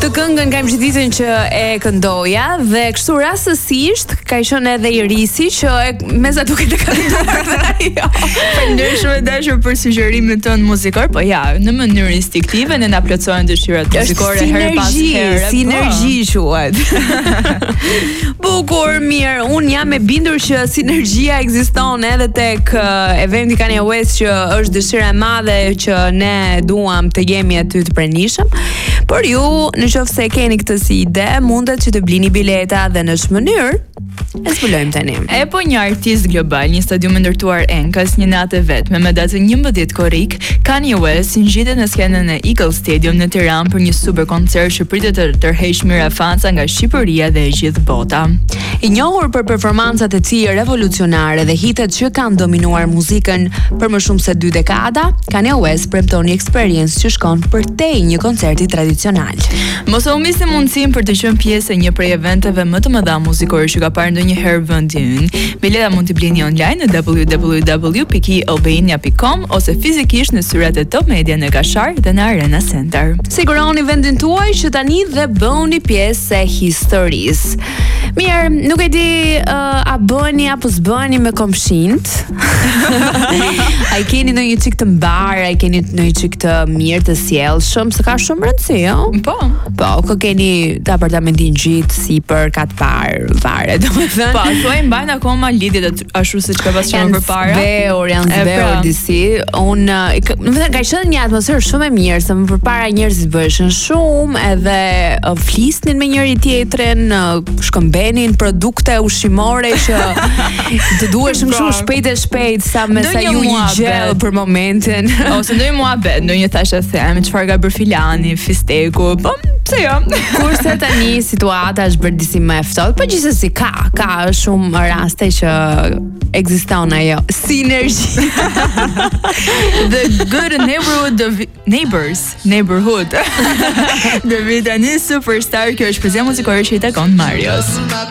Këtë këngën kam gjithitën që e këndoja dhe kështu rastësisht ka qenë edhe Irisi që mesa duket e ka kënduar ajo. Falënderoj dashur për sugjerimin tënd muzikor, po ja, në mënyrë instinktive ne na plotësojnë dëshirat muzikore her pas here. Sinergji quhet. Bukur, mirë. Un jam e bindur që sinergjia ekziston edhe tek eventi Kanye West që është dëshira e madhe që ne duam të jemi aty të pranishëm. Por ju, nëse keni këtë si ide, mundet që të blini bileta dhe në çmë mënyrë e zbulojmë tani. E po një artist global, një stadium ndërtuar enkas, një natë vetme me datën 11 korrik, Kanye West ngjitet në skenën e Eagle Stadium në Tiranë për një super koncert që pritet të tërheqë mijëra fansa nga Shqipëria dhe e gjithë bota. I njohur për performancat e tij revolucionare dhe hitet që kanë dominuar muzikën për më shumë se 2 dekada, Kanye West premton një eksperiencë që shkon përtej një koncerti tradicional. Mos u humbi mundësinë për të qenë pjesë e një prej eventeve më të mëdha muzikore që ka parë ndonjëherë vendi ynë. Bileta mund t'i blini online në www.albania.com ose fizikisht në syrat e Top Media në Kashar dhe në Arena Center. Siguroni vendin tuaj që tani dhe bëni pjesë e historisë. Mirë, nuk e di a bëni apo s'bëni me komshint. A i keni ndonjë çik të mbar, a i keni ndonjë çik të mirë të sjellshëm, se ka shumë rëndësi, jo? Po, ko keni të apartamentin gjitë, sipër, kat parë, varet, domethënë. Po, thuaj mbajnë akoma lidhjet ashtu siç ka pasur më përpara. Janë zbeur disi. Domethënë ka qenë një atmosferë shumë e mirë, se më përpara njerëzit bëshën shumë edhe flisnin me njëri tjetrin, shkëmbenin produkte ushqimore që të duheshëm shumë shpejt sa me sa ju një gjell për momentin. Ose ndonjë muhabet, ndonjë thashë them, çfarë ka bër filani, fisteku, po pse jo? Kurse tani situata është bërë disi më e ftohtë, po gjithsesi ka shumë raste që ekziston ajo sinergji. The good neighborhood. Dhe tani superstar, kjo është prezent muzikore që i takon Marios.